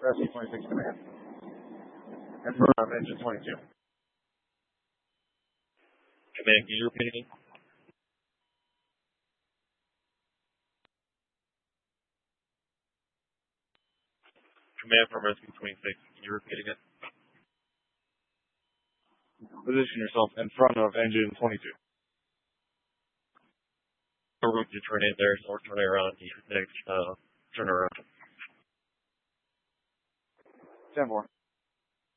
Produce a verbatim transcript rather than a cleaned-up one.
Rescue twenty-six command. In front of engine twenty-two. Command, can you repeat again? Command from Rescue twenty-six, can you repeat again? Position yourself in front of engine twenty-two. Route to turn in there, or turn around, next, uh, turn around. ten four.